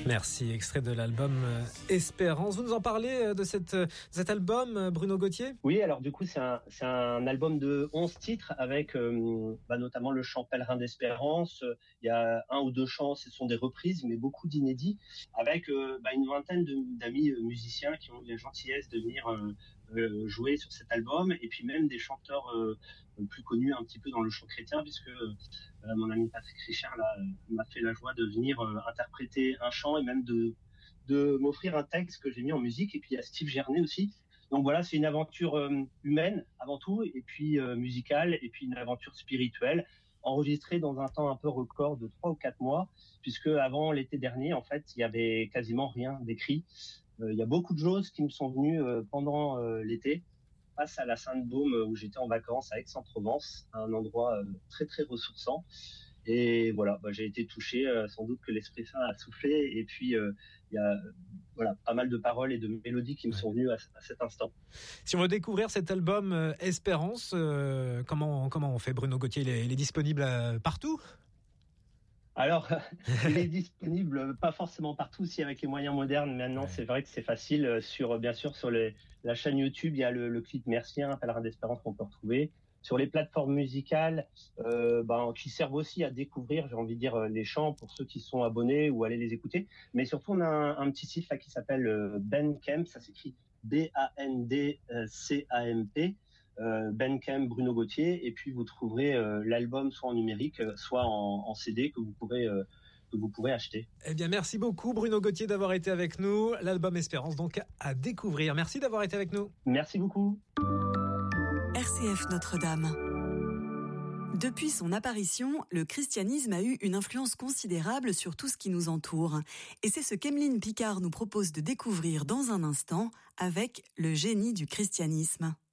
Merci, extrait de l'album Espérance. Vous nous en parlez de cet album, Bruno Gauthier ? Oui, alors du coup, c'est un album de 11 titres avec notamment le chant Pèlerin d'Espérance. Il y a 1 ou 2 chants, ce sont des reprises, mais beaucoup d'inédits, avec une vingtaine d'amis musiciens qui ont eu la gentillesse de venir jouer sur cet album, et puis même des chanteurs plus connus un petit peu dans le chant chrétien, puisque mon ami Patrick Richard m'a fait la joie de venir interpréter un chant et même de m'offrir un texte que j'ai mis en musique. Et puis il y a Steve Gernet aussi. Donc voilà, c'est une aventure humaine avant tout, et puis musicale, et puis une aventure spirituelle, enregistrée dans un temps un peu record de 3 ou 4 mois, puisque avant l'été dernier, en fait, il y avait quasiment rien d'écrit. Il y a beaucoup de choses qui me sont venues pendant l'été, face à la Sainte-Baume, où j'étais en vacances à Aix-en-Provence, un endroit très très ressourçant. Et voilà, j'ai été touché, sans doute que l'Esprit Saint a soufflé, et puis il y a pas mal de paroles et de mélodies qui me sont venues à cet instant. Si on veut découvrir cet album Espérance, comment on fait, Bruno Gauthier? Il est disponible partout? Alors, il est disponible pas forcément partout, si avec les moyens modernes. Maintenant, c'est vrai que c'est facile bien sûr sur la chaîne YouTube. Il y a le clip Merci, Pèlerin d'Espérance, qu'on peut retrouver sur les plateformes musicales, qui servent aussi à découvrir, j'ai envie de dire, les chants pour ceux qui sont abonnés ou aller les écouter. Mais surtout, on a un petit site là qui s'appelle Bandcamp. Ça s'écrit Bandcamp. Bandcamp Bruno Gauthier, et puis vous trouverez l'album soit en numérique, soit en CD que vous pourrez acheter. Eh bien, merci beaucoup Bruno Gauthier d'avoir été avec nous. L'album Espérance donc à découvrir. Merci d'avoir été avec nous. Merci beaucoup. RCF Notre-Dame. Depuis son apparition, le christianisme a eu une influence considérable sur tout ce qui nous entoure. Et c'est ce qu'Emeline Picard nous propose de découvrir dans un instant avec le génie du christianisme.